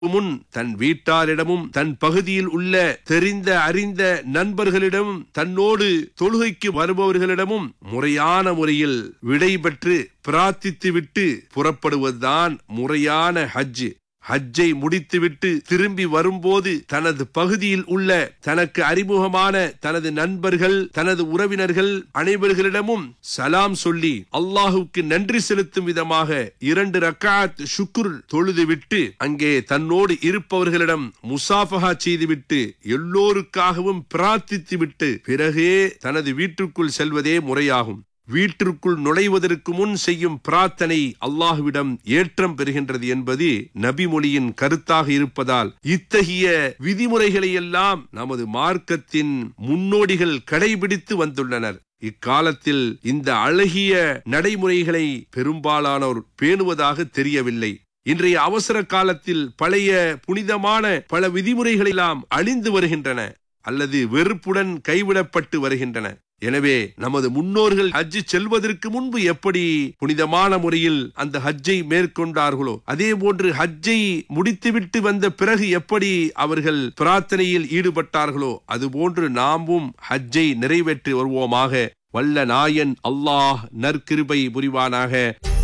முன் தன் வீட்டாரிடமும் தன் பகுதியில் உள்ள தெரிந்த அறிந்த நண்பர்களிடமும் தன்னோடு தொழுகைக்கு வருபவர்களிடமும் முறையான முறையில் விடை பெற்று பிரார்த்தித்துவிட்டு புறப்படுவதுதான் முறையான ஹஜ். ஹஜ்ஜை முடித்துவிட்டு திரும்பி வரும்போது தனது பகுதியில் உள்ள தனக்கு அறிமுகமான தனது நண்பர்கள் தனது உறவினர்கள் அனைவர்களிடமும் சலாம் சொல்லி அல்லாஹுக்கு நன்றி செலுத்தும் விதமாக 2 ரக்காத் ஷுக்ர் தொழுதுவிட்டு அங்கே தன்னோடு இருப்பவர்களிடம் முசாஃபஹா செய்துவிட்டு எல்லோருக்காகவும் பிரார்த்தித்துவிட்டு பிறகே தனது வீட்டுக்குள் செல்வதே முறையாகும். வீட்டிற்குள் நுழைவதற்கு முன் செய்யும் பிரார்த்தனை அல்லாஹ்விடம் ஏற்றம் பெறுகின்றது என்பது நபிமொழியின் கருத்தாக இருப்பதால் இத்தகைய விதிமுறைகளை எல்லாம் நமது மார்க்கத்தின் முன்னோடிகள் கடைபிடித்து வந்துள்ளனர். இக்காலத்தில் இந்த அழகிய நடைமுறைகளை பெரும்பாலானோர் பேணுவதாக தெரியவில்லை. இன்றைய அவசர காலத்தில் பழைய புனிதமான பல விதிமுறைகள் எல்லாம் அழிந்து வருகின்றன அல்லது வெறுப்புடன் கைவிடப்பட்டு வருகின்றன. எனவே நமது முன்னோர்கள் ஹஜ் செல்வதற்கு முன்பு எப்படி புனிதமான முறையில் அந்த ஹஜ்ஜை மேற்கொண்டார்களோ அதே போன்று ஹஜ்ஜை முடித்துவிட்டு வந்த பிறகு எப்படி அவர்கள் பிரார்த்தனையில் ஈடுபட்டார்களோ அதுபோன்று நாமும் ஹஜ்ஜை நிறைவேற்றி வருவோமாக. வல்ல நாயன் அல்லாஹ் நற்கிருபை புரிவானாக.